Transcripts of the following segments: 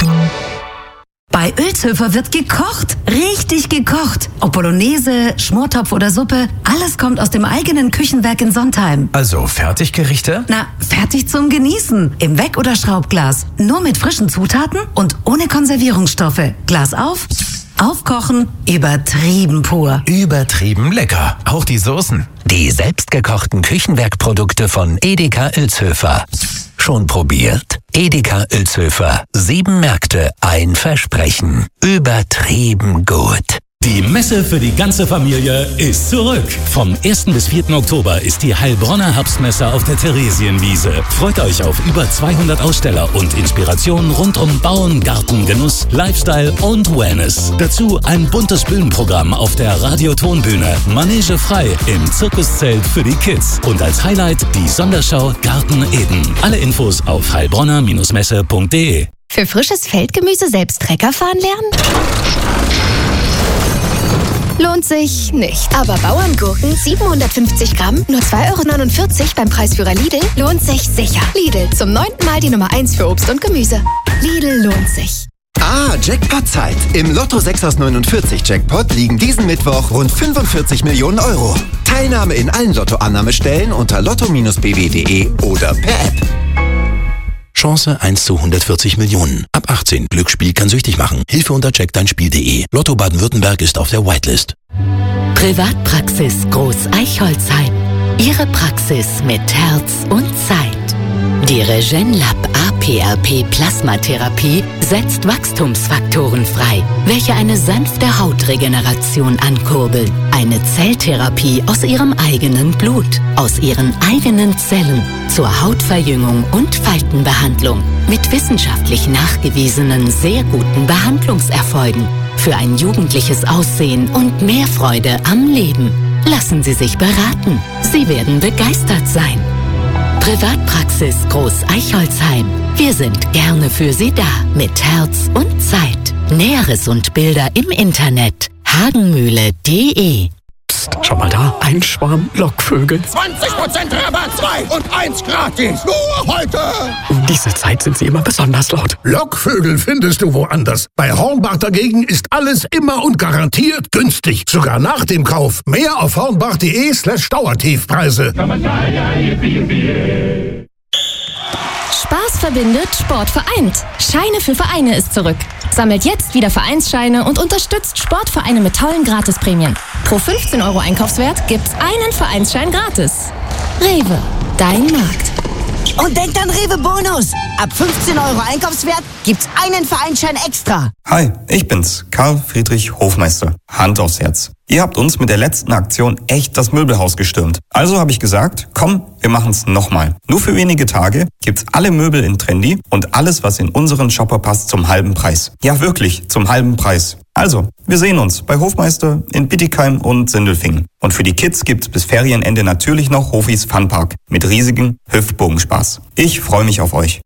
Bei Ölzhöfer wird gekocht. Richtig gekocht. Ob Bolognese, Schmortopf oder Suppe, alles kommt aus dem eigenen Küchenwerk in Sontheim. Also Fertiggerichte? Na, fertig zum Genießen. Im Weck- oder Schraubglas. Nur mit frischen Zutaten und ohne Konservierungsstoffe. Glas auf, aufkochen, übertrieben pur. Übertrieben lecker. Auch die Soßen. Die selbstgekochten Küchenwerkprodukte von Edeka Ölzhöfer. Schon probiert? Edeka Ölzhöfer. 7 Märkte, ein Versprechen. Übertrieben gut. Die Messe für die ganze Familie ist zurück. Vom 1. bis 4. Oktober ist die Heilbronner Herbstmesse auf der Theresienwiese. Freut euch auf über 200 Aussteller und Inspirationen rund um Bauen, Garten, Genuss, Lifestyle und Wellness. Dazu ein buntes Bühnenprogramm auf der Radiotonbühne. Manege frei im Zirkuszelt für die Kids. Und als Highlight die Sonderschau Garten Eden. Alle Infos auf heilbronner-messe.de. Für frisches Feldgemüse selbst Trecker fahren lernen? Lohnt sich nicht. Aber Bauerngurken, 750 Gramm, nur 2,49 € beim Preisführer Lidl, lohnt sich sicher. Lidl, zum 9. Mal die Nummer 1 für Obst und Gemüse. Lidl lohnt sich. Jackpot-Zeit. Im Lotto 6 aus 49 Jackpot liegen diesen Mittwoch rund 45 Millionen Euro. Teilnahme in allen Lotto-Annahmestellen unter lotto-bw.de oder per App. Chance 1 zu 140 Millionen. Ab 18. Glücksspiel kann süchtig machen. Hilfe unter checkdeinspiel.de. Lotto Baden-Württemberg ist auf der Whitelist. Privatpraxis Groß Eichholzheim. Ihre Praxis mit Herz und Zeit. Die Regenlab APRP Plasmatherapie setzt Wachstumsfaktoren frei, welche eine sanfte Hautregeneration ankurbeln. Eine Zelltherapie aus ihrem eigenen Blut, aus ihren eigenen Zellen zur Hautverjüngung und Faltenbehandlung mit wissenschaftlich nachgewiesenen sehr guten Behandlungserfolgen für ein jugendliches Aussehen und mehr Freude am Leben. Lassen Sie sich beraten. Sie werden begeistert sein. Privatpraxis Groß Eichholzheim. Wir sind gerne für Sie da mit Herz und Zeit. Näheres und Bilder im Internet hagenmühle.de. Psst, schau mal da, ein Schwarm Lockvögel. 20% Rabatt, 2 und 1 gratis. Nur heute. Um diese Zeit sind sie immer besonders laut. Lockvögel findest du woanders. Bei Hornbach dagegen ist alles immer und garantiert günstig. Sogar nach dem Kauf. Mehr auf hornbach.de/Dauertiefpreise. Spaß verbindet, Sport vereint. Scheine für Vereine ist zurück. Sammelt jetzt wieder Vereinsscheine und unterstützt Sportvereine mit tollen Gratisprämien. Pro 15 € Einkaufswert gibt's einen Vereinsschein gratis. Rewe, dein Markt. Und denkt an Rewe Bonus. Ab 15 € Einkaufswert gibt's einen Vereinsschein extra. Hi, ich bin's, Karl Friedrich Hofmeister. Hand aufs Herz. Ihr habt uns mit der letzten Aktion echt das Möbelhaus gestürmt. Also habe ich gesagt, komm, wir machen's nochmal. Nur für wenige Tage gibt's alle Möbel in Trendy und alles, was in unseren Shopper passt, zum halben Preis. Ja, wirklich, zum halben Preis. Also, wir sehen uns bei Hofmeister in Bittigheim und Sindelfingen. Und für die Kids gibt's bis Ferienende natürlich noch Hofis Funpark mit riesigem Hüftbogenspaß. Ich freue mich auf euch.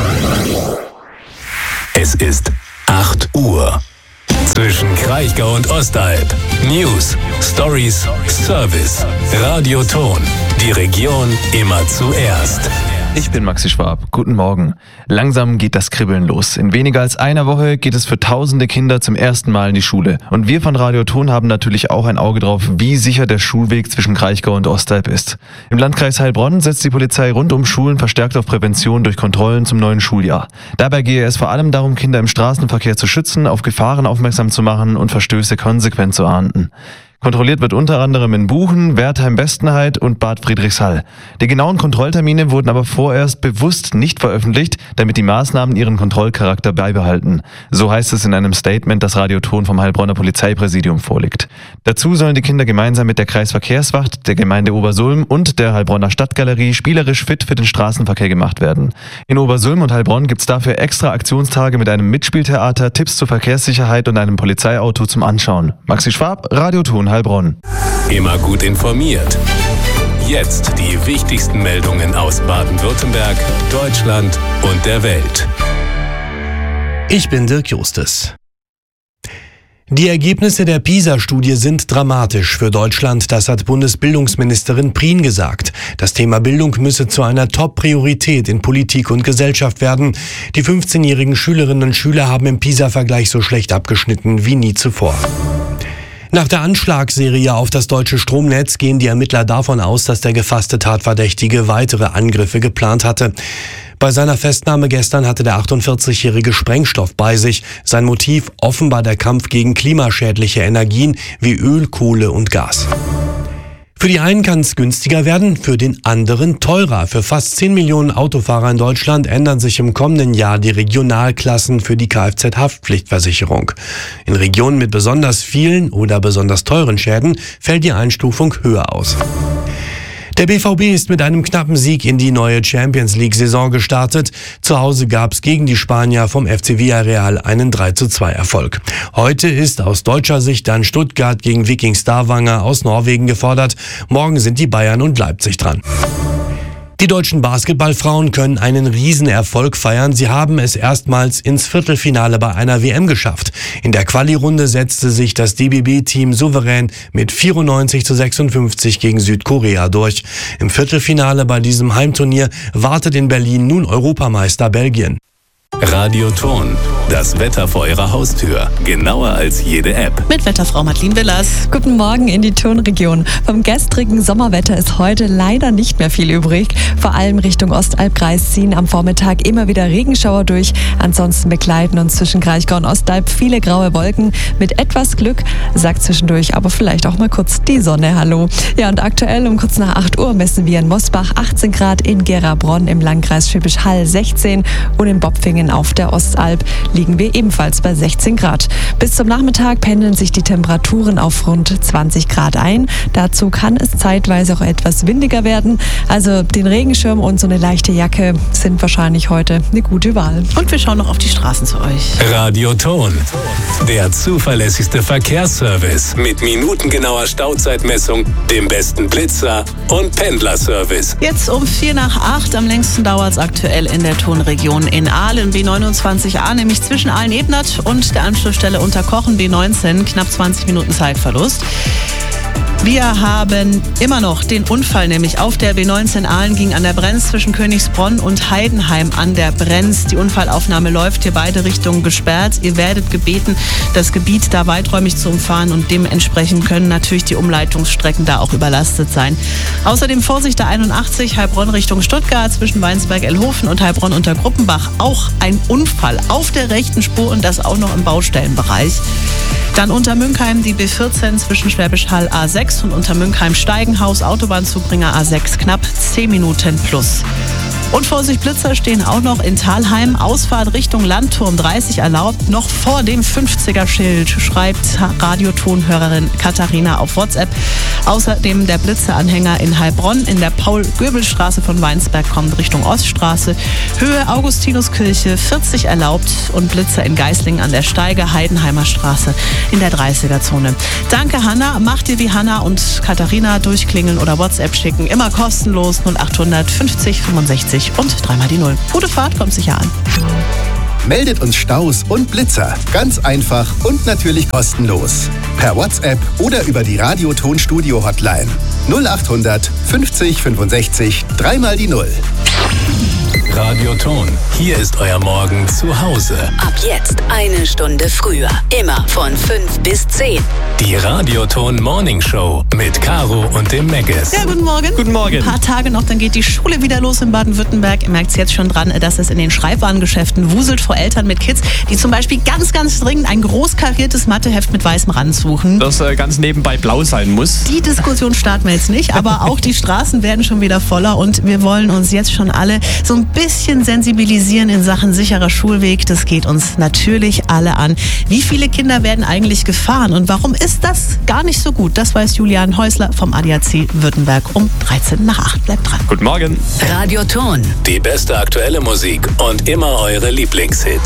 Es ist 8 Uhr. Zwischen Kraichgau und Ostalb. News, Stories, Service. Radioton. Die Region immer zuerst. Ich bin Maxi Schwab. Guten Morgen. Langsam geht das Kribbeln los. In weniger als einer Woche geht es für tausende Kinder zum ersten Mal in die Schule. Und wir von Radio Ton haben natürlich auch ein Auge drauf, wie sicher der Schulweg zwischen Kraichgau und Ostalb ist. Im Landkreis Heilbronn setzt die Polizei rund um Schulen verstärkt auf Prävention durch Kontrollen zum neuen Schuljahr. Dabei gehe es vor allem darum, Kinder im Straßenverkehr zu schützen, auf Gefahren aufmerksam zu machen und Verstöße konsequent zu ahnden. Kontrolliert wird unter anderem in Buchen, Wertheim-Westenheid und Bad Friedrichshall. Die genauen Kontrolltermine wurden aber vorerst bewusst nicht veröffentlicht, damit die Maßnahmen ihren Kontrollcharakter beibehalten. So heißt es in einem Statement, das Radio Ton vom Heilbronner Polizeipräsidium vorliegt. Dazu sollen die Kinder gemeinsam mit der Kreisverkehrswacht, der Gemeinde Obersulm und der Heilbronner Stadtgalerie spielerisch fit für den Straßenverkehr gemacht werden. In Obersulm und Heilbronn gibt's dafür extra Aktionstage mit einem Mitspieltheater, Tipps zur Verkehrssicherheit und einem Polizeiauto zum Anschauen. Maxi Schwab, Radio Ton Heilbronn. Immer gut informiert. Jetzt die wichtigsten Meldungen aus Baden-Württemberg, Deutschland und der Welt. Ich bin Dirk Justus. Die Ergebnisse der PISA-Studie sind dramatisch für Deutschland, das hat Bundesbildungsministerin Prien gesagt. Das Thema Bildung müsse zu einer Top-Priorität in Politik und Gesellschaft werden. Die 15-jährigen Schülerinnen und Schüler haben im PISA-Vergleich so schlecht abgeschnitten wie nie zuvor. Nach der Anschlagsserie auf das deutsche Stromnetz gehen die Ermittler davon aus, dass der gefasste Tatverdächtige weitere Angriffe geplant hatte. Bei seiner Festnahme gestern hatte der 48-jährige Sprengstoff bei sich. Sein Motiv offenbar der Kampf gegen klimaschädliche Energien wie Öl, Kohle und Gas. Für die einen kann es günstiger werden, für den anderen teurer. Für fast 10 Millionen Autofahrer in Deutschland ändern sich im kommenden Jahr die Regionalklassen für die Kfz-Haftpflichtversicherung. In Regionen mit besonders vielen oder besonders teuren Schäden fällt die Einstufung höher aus. Der BVB ist mit einem knappen Sieg in die neue Champions-League-Saison gestartet. Zu Hause gab es gegen die Spanier vom FC Villarreal einen 3:2 Erfolg. Heute ist aus deutscher Sicht dann Stuttgart gegen Viking Stavanger aus Norwegen gefordert. Morgen sind die Bayern und Leipzig dran. Die deutschen Basketballfrauen können einen Riesenerfolg feiern. Sie haben es erstmals ins Viertelfinale bei einer WM geschafft. In der Quali-Runde setzte sich das DBB-Team souverän mit 94:56 gegen Südkorea durch. Im Viertelfinale bei diesem Heimturnier wartet in Berlin nun Europameister Belgien. Radioton, das Wetter vor Ihrer Haustür. Genauer als jede App. Mit Wetterfrau Madeleine Willers. Guten Morgen in die Tonregion. Vom gestrigen Sommerwetter ist heute leider nicht mehr viel übrig. Vor allem Richtung Ostalbkreis ziehen am Vormittag immer wieder Regenschauer durch. Ansonsten begleiten uns zwischen Kraichgau und Ostalb viele graue Wolken. Mit etwas Glück sagt zwischendurch aber vielleicht auch mal kurz die Sonne Hallo. Ja, und aktuell um kurz nach 8 Uhr messen wir in Mosbach 18 Grad, in Gera-Bronn im Landkreis Schwäbisch Hall 16 und in Bopfingen auf der Ostalb liegen wir ebenfalls bei 16 Grad. Bis zum Nachmittag pendeln sich die Temperaturen auf rund 20 Grad ein. Dazu kann es zeitweise auch etwas windiger werden. Also den Regenschirm und so eine leichte Jacke sind wahrscheinlich heute eine gute Wahl. Und wir schauen noch auf die Straßen zu euch. Radioton, der zuverlässigste Verkehrsservice mit minutengenauer Stauzeitmessung, dem besten Blitzer und Pendlerservice. Jetzt um 7:45, am längsten dauert es aktuell in der Tonregion in Aalen, B29a, nämlich zwischen Aalen-Ebnat und der Anschlussstelle Unterkochen, B19, knapp 20 Minuten Zeitverlust. Wir haben immer noch den Unfall, nämlich auf der B19 Aalen ging an der Brenz zwischen Königsbronn und Heidenheim an der Brenz. Die Unfallaufnahme läuft hier beide Richtungen gesperrt. Ihr werdet gebeten, das Gebiet da weiträumig zu umfahren und dementsprechend können natürlich die Umleitungsstrecken da auch überlastet sein. Außerdem Vorsicht der 81 Heilbronn Richtung Stuttgart zwischen Weinsberg-Elhofen und Heilbronn unter Gruppenbach. Auch ein Unfall auf der rechten Spur und das auch noch im Baustellenbereich. Dann unter Münkheim die B14 zwischen Schwäbisch Hall A6 und unter Münkheim Steigenhaus Autobahnzubringer A6 knapp 10 Minuten plus. Und Vorsicht Blitzer stehen auch noch in Thalheim. Ausfahrt Richtung Landturm 30 erlaubt, noch vor dem 50er-Schild, schreibt Radiotonhörerin Katharina auf WhatsApp. Außerdem der Blitzeranhänger in Heilbronn in der Paul-Göbel-Straße von Weinsberg kommt Richtung Oststraße. Höhe Augustinuskirche 40 erlaubt und Blitzer in Geislingen an der Steige Heidenheimer Straße in der 30er-Zone. Danke Hanna, macht ihr wie Hanna und Katharina durchklingeln oder WhatsApp schicken. Immer kostenlos 0800 50 65 und 3 die 0. Gute Fahrt, kommt sicher an. Meldet uns Staus und Blitzer. Ganz einfach und natürlich kostenlos. Per WhatsApp oder über die Radioton-Studio-Hotline. 0800 50 65 3 die 0. Radioton, hier ist euer Morgen zu Hause. Ab jetzt eine Stunde früher. Immer von 5 bis 10. Die Radioton Morning Show mit Caro und dem Meggis. Ja, guten Morgen. Guten Morgen. Ein paar Tage noch, dann geht die Schule wieder los in Baden-Württemberg. Ihr merkt es jetzt schon dran, dass es in den Schreibwarengeschäften wuselt vor Eltern mit Kids, die zum Beispiel ganz, ganz dringend ein groß kariertes Matheheft mit weißem Rand suchen. Das ganz nebenbei blau sein muss. Die Diskussion starten wir jetzt nicht, aber auch die Straßen werden schon wieder voller und wir wollen uns jetzt schon alle so ein bisschen sensibilisieren in Sachen sicherer Schulweg. Das geht uns natürlich alle an. Wie viele Kinder werden eigentlich gefahren und warum ist das gar nicht so gut? Das weiß Julian Häusler vom ADAC Württemberg um 7:13. Bleibt dran. Guten Morgen. Radioton. Die beste aktuelle Musik und immer eure Lieblingshits.